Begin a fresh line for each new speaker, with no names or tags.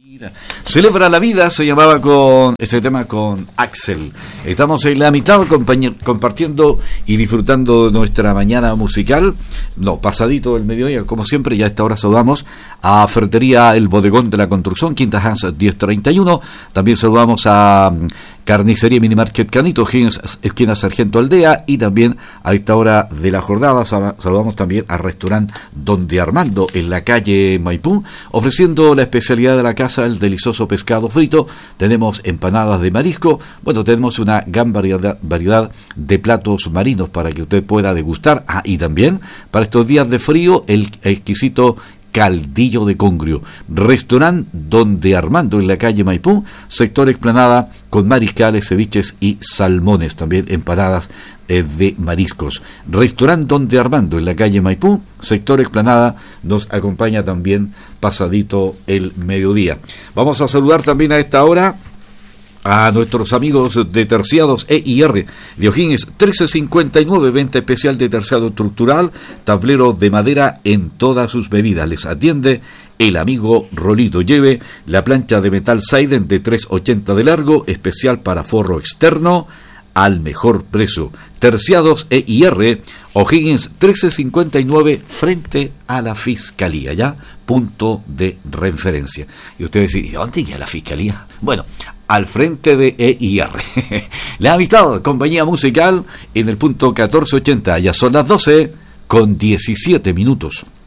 Celebra la vida, se llamaba con este tema con Axel. Estamos en la mitad compartiendo y disfrutando de nuestra mañana musical. No, pasadito el mediodía, como siempre, ya a esta hora saludamos a Ferretería El Bodegón de la Construcción, Quinta Hans 1031. También saludamos a Carnicería Minimarket Canito, esquina Sargento Aldea, y también a esta hora de la jornada saludamos también al restaurante Donde Armando en la calle Maipú, ofreciendo la especialidad de la casa, el delicioso pescado frito. Tenemos empanadas de marisco, bueno, tenemos una gran variedad de platos marinos para que usted pueda degustar. Y también para estos días de frío, el exquisito caldillo de congrio. Restaurante Donde Armando en la calle Maipú, sector explanada, con mariscales, ceviches y salmones, también empanadas de mariscos. Restaurante Donde Armando en la calle Maipú, sector explanada, nos acompaña también pasadito el mediodía. Vamos a saludar también a esta hora a nuestros amigos de Terciados EIR de O'Higgins, 1359, venta especial de terciado estructural, tablero de madera en todas sus medidas. Les atiende el amigo Rolito. Lleve la plancha de metal Seiden de 3,80 de largo, especial para forro externo, al mejor precio. Terciados EIR, O'Higgins 1359, frente a la Fiscalía, ya punto de referencia. Y ustedes dicen, ¿dónde queda la Fiscalía? Bueno, al frente de EIR. La amistad, compañía musical, en el punto 1480. Ya son las 12:17.